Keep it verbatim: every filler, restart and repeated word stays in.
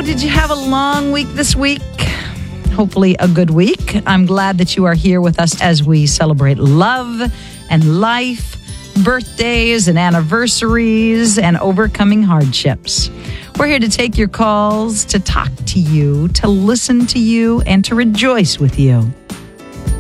did you have a long week this week? Hopefully a good week. I'm glad that you are here with us as we celebrate love and life, birthdays and anniversaries, and overcoming hardships. We're here to take your calls, to talk to you, to listen to you, and to rejoice with you.